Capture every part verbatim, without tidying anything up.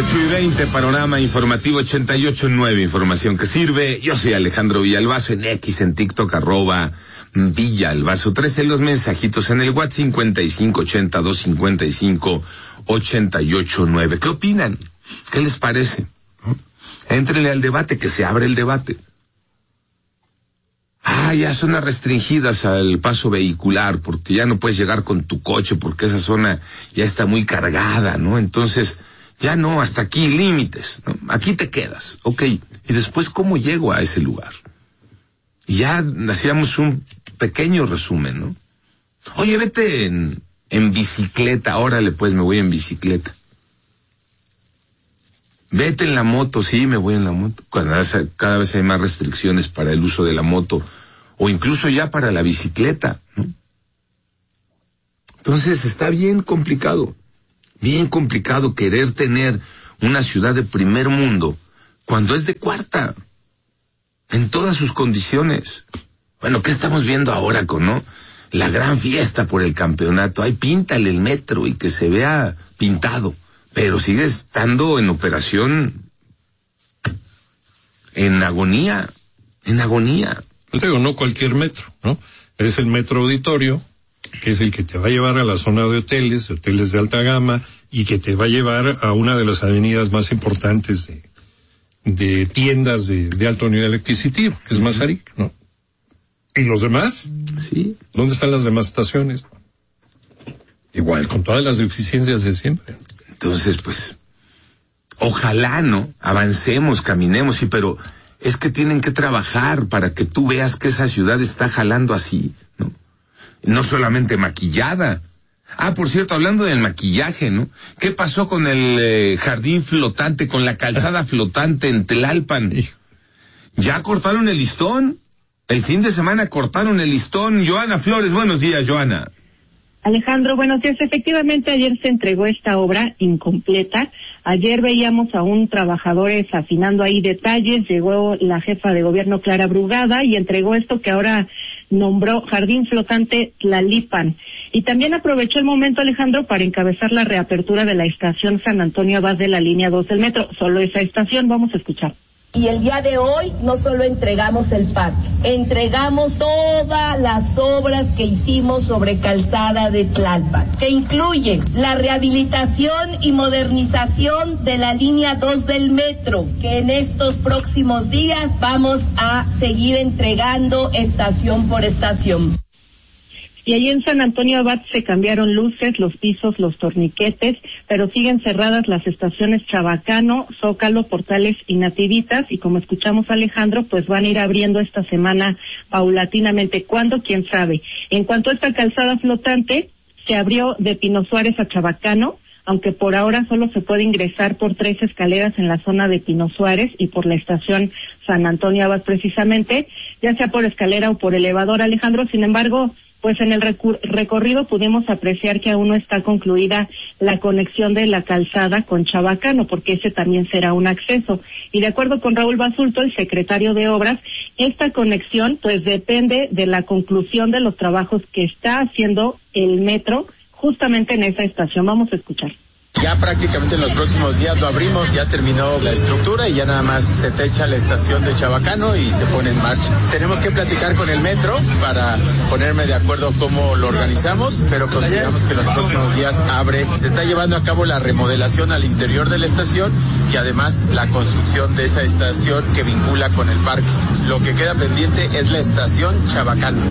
ocho y veinte, panorama informativo ochenta y ocho punto nueve, información que sirve. Yo soy Alejandro Villalbazo, en X, en TikTok, arroba Villalbazo trece, los mensajitos en el WhatsApp cincuenta y cinco ochenta dos cincuenta y cinco ochenta y ocho nueve. ¿Qué opinan? ¿Qué les parece? Éntrenle al debate, que se abre el debate. Ah, ya zonas restringidas al paso vehicular, porque ya no puedes llegar con tu coche, porque esa zona ya está muy cargada, ¿no? Entonces, ya no, hasta aquí, límites, ¿no? Aquí te quedas, ok. Y después, ¿cómo llego a ese lugar? Y ya hacíamos un pequeño resumen, ¿no? Oye, vete en, en bicicleta, órale, pues me voy en bicicleta. Vete en la moto, sí, me voy en la moto. Cada vez, cada vez hay más restricciones para el uso de la moto, o incluso ya para la bicicleta, ¿no? Entonces está bien complicado, bien complicado querer tener una ciudad de primer mundo cuando es de cuarta, en todas sus condiciones. Bueno, ¿qué estamos viendo ahora con, no? La gran fiesta por el campeonato. Ay, píntale el metro y que se vea pintado. Pero sigue estando en operación, en agonía, en agonía. Yo te digo, no cualquier metro, ¿no? Es el metro auditorio, que es el que te va a llevar a la zona de hoteles, de hoteles de alta gama, y que te va a llevar a una de las avenidas más importantes de, de tiendas de, de alto nivel adquisitivo, que es Mazarik, ¿no? ¿Y los demás? Sí. ¿Dónde están las demás estaciones? Igual, con todas las deficiencias de siempre. Entonces, pues, ojalá, ¿no? Avancemos, caminemos, sí, pero es que tienen que trabajar para que tú veas que esa ciudad está jalando así, ¿no? No solamente maquillada. Ah, por cierto, hablando del maquillaje, ¿no? ¿Qué pasó con el eh, jardín flotante, con la calzada flotante en Tlalpan? Ya cortaron el listón. El fin de semana cortaron el listón. Joana Flores, buenos días, Joana. Alejandro, buenos días. Efectivamente, ayer se entregó esta obra incompleta. Ayer veíamos aún trabajadores afinando ahí detalles. Llegó la jefa de gobierno, Clara Brugada, y entregó esto que ahora nombró Jardín Flotante Tlalpan. Y también aprovechó el momento, Alejandro, para encabezar la reapertura de la estación San Antonio Abad de la línea dos del metro. Solo esa estación, vamos a escuchar. Y el día de hoy no solo entregamos el parque, entregamos todas las obras que hicimos sobre calzada de Tlalpan, que incluye la rehabilitación y modernización de la línea dos del metro, que en estos próximos días vamos a seguir entregando estación por estación. Y allí en San Antonio Abad se cambiaron luces, los pisos, los torniquetes, pero siguen cerradas las estaciones Chabacano, Zócalo, Portales y Nativitas, y como escuchamos a Alejandro, pues van a ir abriendo esta semana paulatinamente. ¿Cuándo? ¿Quién sabe? En cuanto a esta calzada flotante, se abrió de Pino Suárez a Chabacano, aunque por ahora solo se puede ingresar por tres escaleras en la zona de Pino Suárez y por la estación San Antonio Abad precisamente, ya sea por escalera o por elevador, Alejandro. Sin embargo, pues en el recur- recorrido pudimos apreciar que aún no está concluida la conexión de la calzada con Chabacano, porque ese también será un acceso. Y de acuerdo con Raúl Basulto, el secretario de Obras, esta conexión pues depende de la conclusión de los trabajos que está haciendo el metro justamente en esa estación. Vamos a escuchar. Ya prácticamente en los próximos días lo abrimos, ya terminó la estructura y ya nada más se techa la estación de Chabacano y se pone en marcha. Tenemos que platicar con el metro para ponerme de acuerdo cómo lo organizamos, pero consideramos que los próximos días abre. Se está llevando a cabo la remodelación al interior de la estación y además la construcción de esa estación que vincula con el parque. Lo que queda pendiente es la estación Chabacano.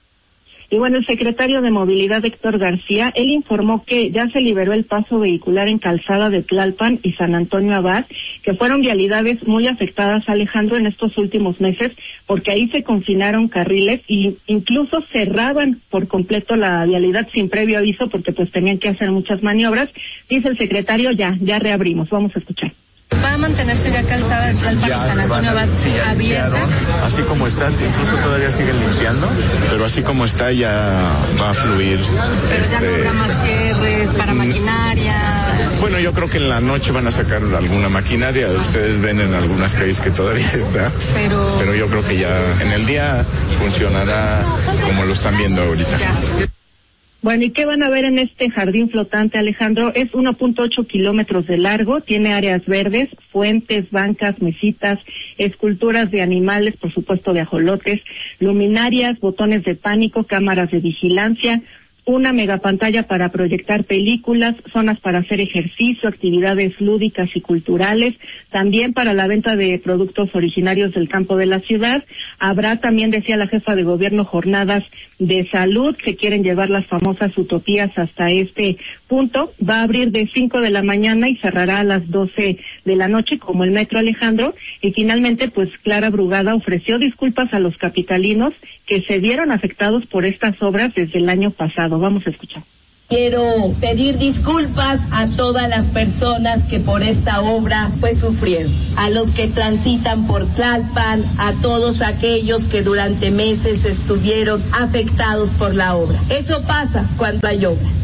Y bueno, el secretario de Movilidad, Héctor García, él informó que ya se liberó el paso vehicular en Calzada de Tlalpan y San Antonio Abad, que fueron vialidades muy afectadas, Alejandro, en estos últimos meses, porque ahí se confinaron carriles e incluso cerraban por completo la vialidad sin previo aviso, porque pues tenían que hacer muchas maniobras. Dice el secretario, ya, ya reabrimos. Vamos a escuchar. ¿Va a mantenerse ya calzada de Tlalpan y San Antonio Abad sí, abierta? Así como está, incluso todavía siguen limpiando, pero así como está ya va a fluir. Pero este... ya no habrá más cierres para maquinaria. Bueno, yo creo que en la noche van a sacar alguna maquinaria. Ustedes ven en algunas calles que todavía está, pero, pero yo creo que ya en el día funcionará como lo están viendo ahorita. Ya. Bueno, ¿y qué van a ver en este jardín flotante, Alejandro? Es uno punto ocho kilómetros de largo, tiene áreas verdes, fuentes, bancas, mesitas, esculturas de animales, por supuesto de ajolotes, luminarias, botones de pánico, cámaras de vigilancia, una megapantalla para proyectar películas, zonas para hacer ejercicio, actividades lúdicas y culturales, también para la venta de productos originarios del campo de la ciudad. Habrá también, decía la jefa de gobierno, jornadas de salud, que quieren llevar las famosas utopías hasta este punto. Va a abrir de cinco de la mañana y cerrará a las doce de la noche, como el Metro, Alejandro. Y finalmente, pues Clara Brugada ofreció disculpas a los capitalinos que se vieron afectados por estas obras desde el año pasado. Vamos a escuchar. Quiero pedir disculpas a todas las personas que por esta obra pues sufrieron, a los que transitan por Tlalpan, a todos aquellos que durante meses estuvieron afectados por la obra. Eso pasa cuando hay obras.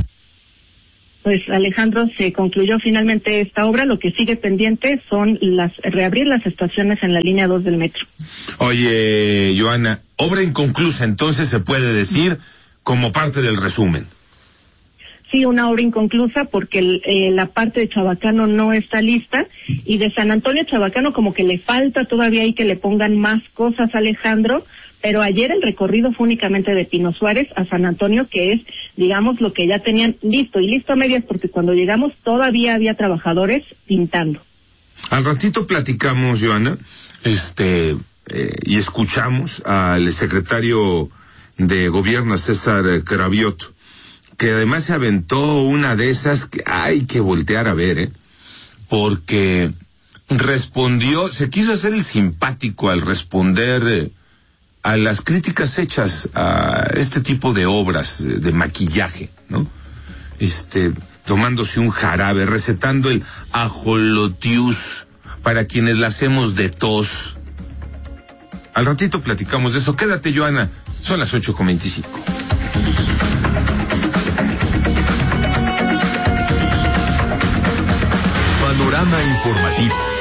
Pues Alejandro, se concluyó finalmente esta obra. Lo que sigue pendiente son las reabrir las estaciones en la línea dos del metro. Oye, Joana, obra inconclusa, entonces se puede decir como parte del resumen. Sí, una obra inconclusa porque el, eh, la parte de Chabacano no está lista, y de San Antonio a Chabacano como que le falta todavía ahí que le pongan más cosas, Alejandro, pero ayer el recorrido fue únicamente de Pino Suárez a San Antonio, que es, digamos, lo que ya tenían listo, y listo a medias porque cuando llegamos todavía había trabajadores pintando. Al ratito platicamos, Joana, este, eh, y escuchamos al secretario de Gobierno, César Cravioto, que además se aventó una de esas que hay que voltear a ver, ¿eh? Porque respondió, se quiso hacer el simpático al responder eh, a las críticas hechas a este tipo de obras de, de maquillaje, ¿no? Este, tomándose un jarabe, recetando el ajolotius para quienes la hacemos de tos. Al ratito platicamos de eso. Quédate, Joana, son las ocho con veinticinco. Panorama informativo.